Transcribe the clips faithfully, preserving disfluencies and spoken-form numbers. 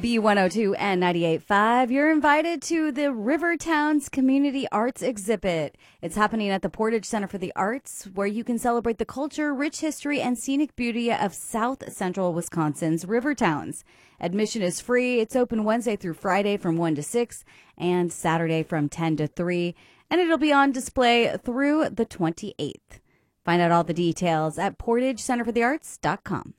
B one oh two and ninety-eight point five, you're invited to the Rivertowns Community Arts Exhibit. It's happening at the Portage Center for the Arts, where you can celebrate the culture, rich history, and scenic beauty of South Central Wisconsin's Rivertowns. Admission is free. It's open Wednesday through Friday from one to six and Saturday from ten to three, and it'll be on display through the twenty-eighth. Find out all the details at portage center for the arts dot com.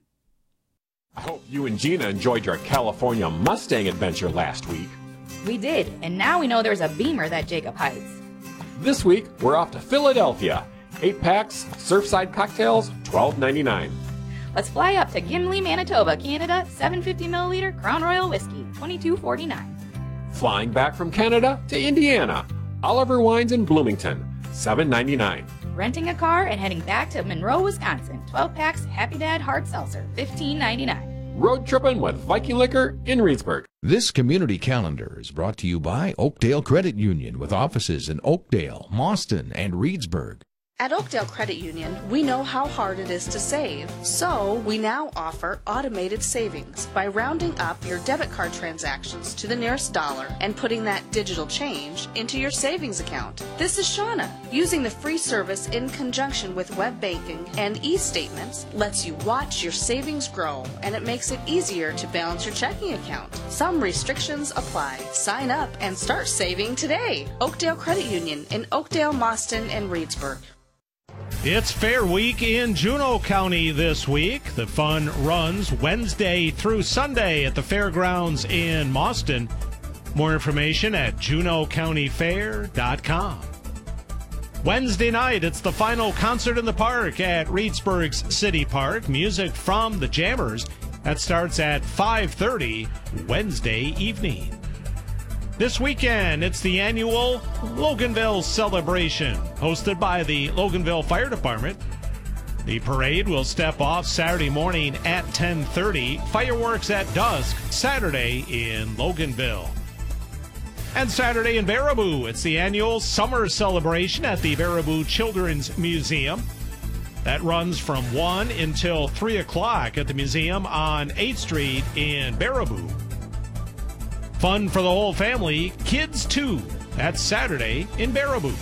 I hope you and Gina enjoyed your California Mustang adventure last week. We did, and now we know there's a Beamer that Jacob hides. This week, we're off to Philadelphia. Eight packs, Surfside cocktails, twelve ninety-nine. Let's fly up to Gimli, Manitoba, Canada, seven fifty milliliter Crown Royal Whiskey, twenty-two forty-nine. Flying back from Canada to Indiana. Oliver Wines in Bloomington, seven ninety-nine. Renting a car and heading back to Monroe, Wisconsin, twelve packs Happy Dad Hard Seltzer, fifteen ninety-nine. Road tripping with Viking Liquor in Reedsburg. This community calendar is brought to you by Oakdale Credit Union, with offices in Oakdale, Mauston, and Reedsburg. At Oakdale Credit Union, we know how hard it is to save, so we now offer automated savings by rounding up your debit card transactions to the nearest dollar and putting that digital change into your savings account. This is Shauna. Using the free service in conjunction with web banking and e-statements lets you watch your savings grow, and it makes it easier to balance your checking account. Some restrictions apply. Sign up and start saving today. Oakdale Credit Union in Oakdale, Mauston, and Reedsburg. It's Fair Week in Juneau County this week. The fun runs Wednesday through Sunday at the fairgrounds in Mauston. More information at juneau county fair dot com. Wednesday night, it's the final concert in the park at Reedsburg's City Park. Music from the Jammers. That starts at five thirty Wednesday evening. This weekend, it's the annual Loganville Celebration, hosted by the Loganville Fire Department. The parade will step off Saturday morning at ten thirty, fireworks at dusk Saturday in Loganville. And Saturday in Baraboo, it's the annual summer celebration at the Baraboo Children's Museum. That runs from one until three o'clock at the museum on eighth street in Baraboo. Fun for the whole family, kids too. That's Saturday in Baraboo.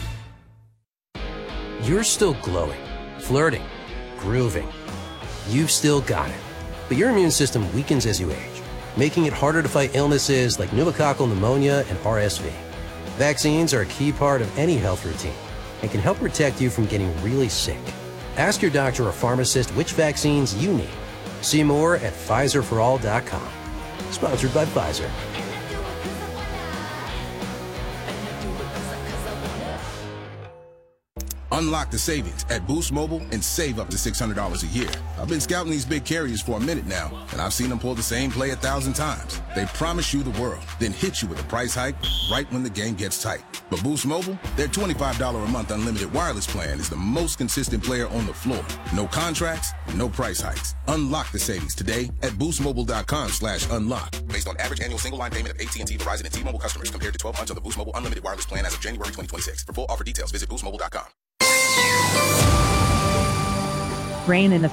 You're still glowing, flirting, grooving. You've still got it. But your immune system weakens as you age, making it harder to fight illnesses like pneumococcal pneumonia and R S V. Vaccines are a key part of any health routine and can help protect you from getting really sick. Ask your doctor or pharmacist which vaccines you need. See more at Pfizer for all dot com. Sponsored by Pfizer. Unlock the savings at Boost Mobile and save up to six hundred dollars a year. I've been scouting these big carriers for a minute now, and I've seen them pull the same play a thousand times. They promise you the world, then hit you with a price hike right when the game gets tight. But Boost Mobile, their twenty-five dollars a month unlimited wireless plan is the most consistent player on the floor. No contracts, no price hikes. Unlock the savings today at boost mobile dot com slash unlock. Based on average annual single line payment of A T and T, Verizon, and T-Mobile customers compared to twelve months of the Boost Mobile unlimited wireless plan as of January twenty twenty-six. For full offer details, visit boost mobile dot com. Rain in the